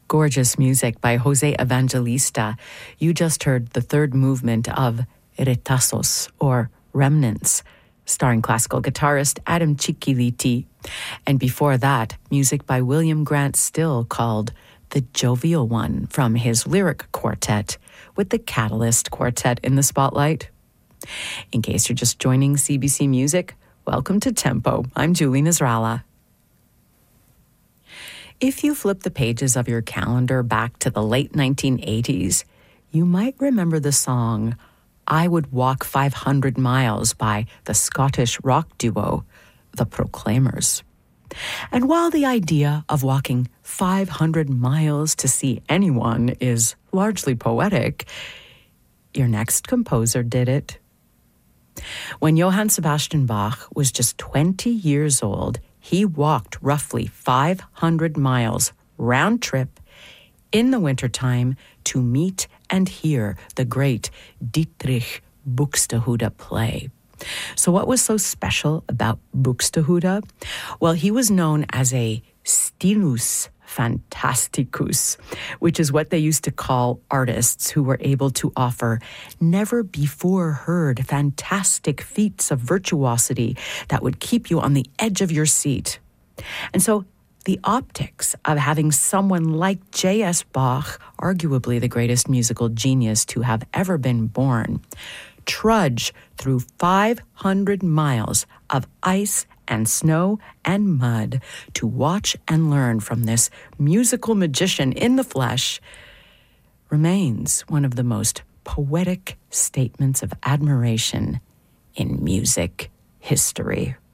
Gorgeous music by Jose Evangelista. You just heard the third movement of Retazos, or Remnants, starring classical guitarist Adam Chiquiliti. And before that, music by William Grant Still called The Jovial One from his lyric quartet, with the Catalyst Quartet in the spotlight. In case you're just joining CBC Music, welcome to Tempo. I'm Julie Nasrallah. If you flip the pages of your calendar back to the late 1980s, you might remember the song I Would Walk 500 Miles by the Scottish rock duo, The Proclaimers. And while the idea of walking 500 miles to see anyone is largely poetic, your next composer did it. When Johann Sebastian Bach was just 20 years old, he walked roughly 500 miles round trip in the wintertime to meet and hear the great Dietrich Buxtehude play. So what was so special about Buxtehude? Well, he was known as a stilus fantasticus, which is what they used to call artists who were able to offer never-before-heard fantastic feats of virtuosity that would keep you on the edge of your seat. And so the optics of having someone like J.S. Bach, arguably the greatest musical genius to have ever been born, trudge through 500 miles of ice and snow and mud to watch and learn from this musical magician in the flesh remains one of the most poetic statements of admiration in music history.